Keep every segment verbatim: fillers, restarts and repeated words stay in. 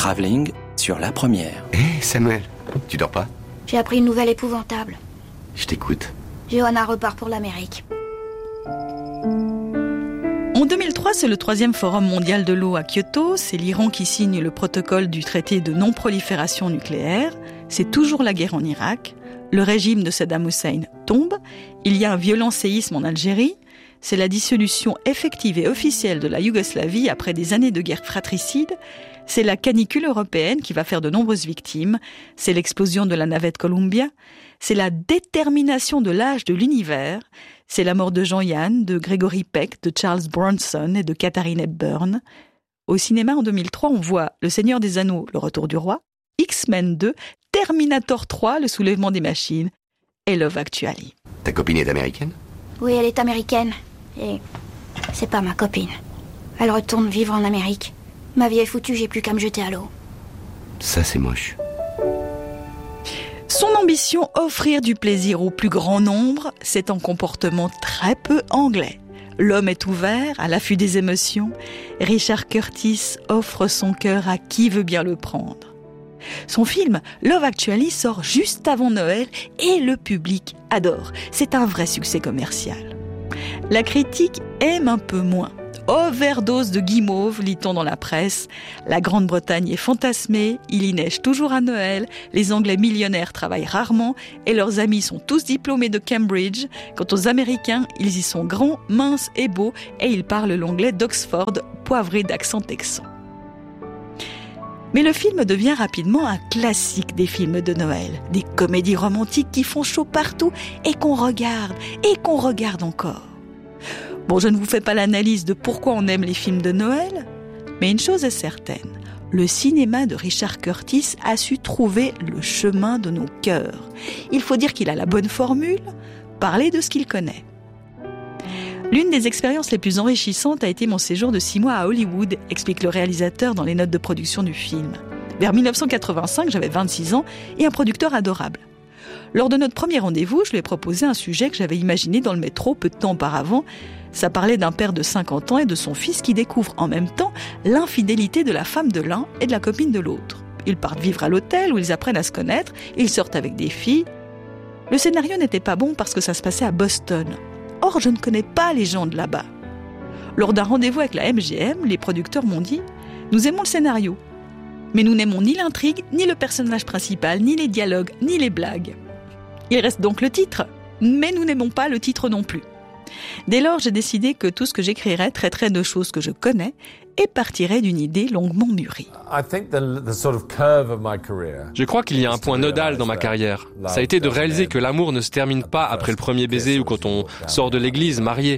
Travelling sur La Première. Hé hey Samuel, tu dors pas? J'ai appris une nouvelle épouvantable. Je t'écoute. Johanna repart pour l'Amérique. En deux mille trois, c'est le troisième forum mondial de l'eau à Kyoto. C'est l'Iran qui signe le protocole du traité de non-prolifération nucléaire. C'est toujours la guerre en Irak. Le régime de Saddam Hussein tombe. Il y a un violent séisme en Algérie. C'est la dissolution effective et officielle de la Yougoslavie après des années de guerre fratricide. C'est la canicule européenne qui va faire de nombreuses victimes. C'est l'explosion de la navette Columbia. C'est la détermination de l'âge de l'univers. C'est la mort de Jean-Yann, de Gregory Peck, de Charles Bronson et de Katharine Hepburn. Au cinéma, en deux mille trois, on voit Le Seigneur des Anneaux, Le Retour du Roi, X-Men deux, Terminator trois, Le Soulèvement des Machines et Love Actually. Ta copine est américaine? Oui, elle est américaine. Et c'est pas ma copine. Elle retourne vivre en Amérique. Ma vie est foutue, j'ai plus qu'à me jeter à l'eau. Ça, c'est moche. Son ambition, offrir du plaisir au plus grand nombre, c'est un comportement très peu anglais. L'homme est ouvert, à l'affût des émotions. Richard Curtis offre son cœur à qui veut bien le prendre. Son film Love Actually sort juste avant Noël et le public adore. C'est un vrai succès commercial. La critique aime un peu moins. Overdose de guimauve, lit-on dans la presse. La Grande-Bretagne est fantasmée, il y neige toujours à Noël, les Anglais millionnaires travaillent rarement et leurs amis sont tous diplômés de Cambridge. Quant aux Américains, ils y sont grands, minces et beaux et ils parlent l'anglais d'Oxford, poivré d'accent texan. Mais le film devient rapidement un classique des films de Noël, des comédies romantiques qui font chaud partout et qu'on regarde et qu'on regarde encore. Bon, je ne vous fais pas l'analyse de pourquoi on aime les films de Noël, mais une chose est certaine, le cinéma de Richard Curtis a su trouver le chemin de nos cœurs. Il faut dire qu'il a la bonne formule, parler de ce qu'il connaît. L'une des expériences les plus enrichissantes a été mon séjour de six mois à Hollywood, explique le réalisateur dans les notes de production du film. Vers dix-neuf cent quatre-vingt-cinq, j'avais vingt-six ans et un producteur adorable. Lors de notre premier rendez-vous, je lui ai proposé un sujet que j'avais imaginé dans le métro peu de temps auparavant. Ça parlait d'un père de cinquante ans et de son fils qui découvrent en même temps l'infidélité de la femme de l'un et de la copine de l'autre. Ils partent vivre à l'hôtel où ils apprennent à se connaître, ils sortent avec des filles. Le scénario n'était pas bon parce que ça se passait à Boston. Or, je ne connais pas les gens de là-bas. Lors d'un rendez-vous avec la M G M, les producteurs m'ont dit « Nous aimons le scénario, mais nous n'aimons ni l'intrigue, ni le personnage principal, ni les dialogues, ni les blagues. Il reste donc le titre, mais nous n'aimons pas le titre non plus. » Dès lors, j'ai décidé que tout ce que j'écrirais traiterait de choses que je connais et partirait d'une idée longuement mûrie. Je crois qu'il y a un point nodal dans ma carrière. Ça a été de réaliser que l'amour ne se termine pas après le premier baiser ou quand on sort de l'église marié.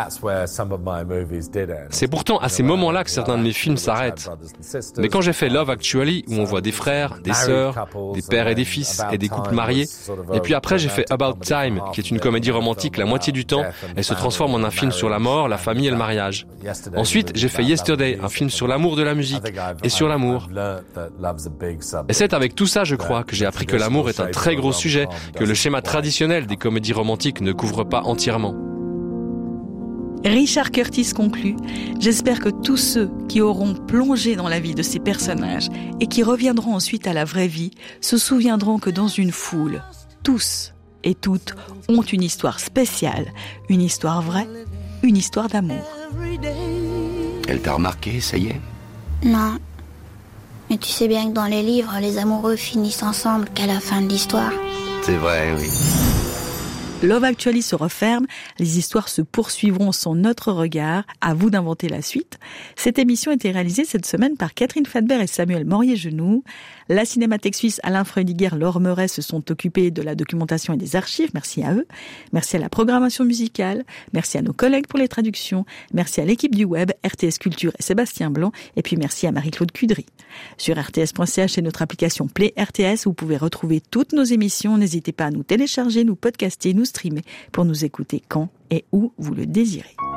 C'est pourtant à ces moments-là que certains de mes films s'arrêtent. Mais quand j'ai fait Love Actually, où on voit des frères, des sœurs, des pères et des fils et des couples mariés, et puis après j'ai fait About Time, qui est une comédie romantique la moitié du temps, elle se transforme en un film sur la mort, la famille et le mariage. Ensuite, j'ai fait Yesterday, un film sur l'amour de la musique et sur l'amour. Et c'est avec tout ça, je crois, que j'ai appris que l'amour est un très gros sujet, que le schéma traditionnel des comédies romantiques ne couvre pas entièrement. Richard Curtis conclut « J'espère que tous ceux qui auront plongé dans la vie de ces personnages et qui reviendront ensuite à la vraie vie se souviendront que dans une foule, tous et toutes ont une histoire spéciale, une histoire vraie, une histoire d'amour. » Elle t'a remarqué, ça y est? Non. Mais tu sais bien que dans les livres, les amoureux finissent ensemble qu'à la fin de l'histoire. C'est vrai, oui. Love Actually se referme, les histoires se poursuivront sans notre regard, à vous d'inventer la suite. Cette émission a été réalisée cette semaine par Catherine Fadbert et Samuel Morier-Genoux. La Cinémathèque suisse, Alain Freudiger, Laure Meuret se sont occupés de la documentation et des archives, merci à eux. Merci à la programmation musicale, merci à nos collègues pour les traductions, merci à l'équipe du web, R T S Culture et Sébastien Blanc, et puis merci à Marie-Claude Cudry. Sur R T S point C H et notre application Play R T S, vous pouvez retrouver toutes nos émissions. N'hésitez pas à nous télécharger, nous podcaster, nous streamer pour nous écouter quand et où vous le désirez.